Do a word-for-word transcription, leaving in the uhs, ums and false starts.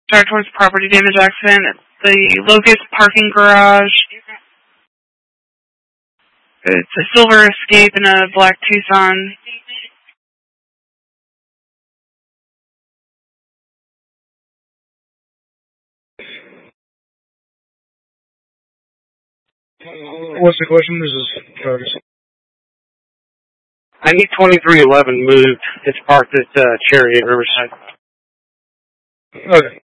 drive towards property damage accident. The Locust parking garage. It's a silver Escape and a black Tucson. What's the question? This is Curtis. I need twenty-three eleven moved. It's parked at uh, Cherry at Riverside. Okay.